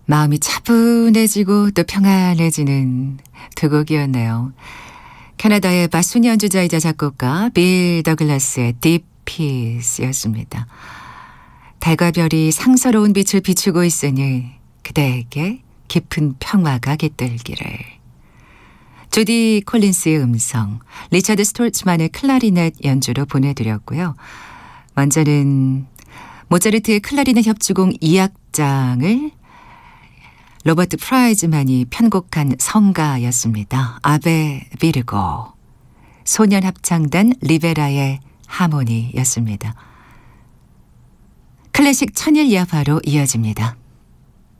마음이 차분해지고 또 평안해지는 두 곡이었네요. 캐나다의 바순이 연주자이자 작곡가 빌 더글라스의 Deep Peace였습니다. 달과 별이 상서로운 빛을 비추고 있으니 그대에게 깊은 평화가 깃들기를. 주디 콜린스의 음성, 리차드 스톨츠만의 클라리넷 연주로 보내드렸고요. 먼저는 모차르트의 클라리넷 협주공 2악장을 로버트 프라이즈만이 편곡한 성가였습니다. 아베 비르고, 소년합창단 리베라의 하모니였습니다. 클래식 천일 야화로 이어집니다.